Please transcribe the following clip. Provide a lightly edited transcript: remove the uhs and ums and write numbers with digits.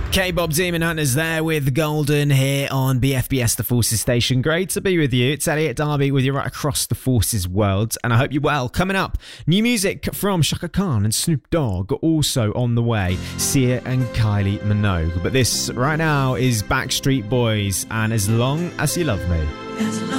K-Bob Demon Hunters there with Golden here on BFBS The Forces Station. Great to be with you. It's Elliot Darby with you right across the Forces world, and I hope you're well. Coming up, new music from Shaka Khan and Snoop Dogg, also on the way, Sia and Kylie Minogue. But this right now is Backstreet Boys and As Long As You Love Me.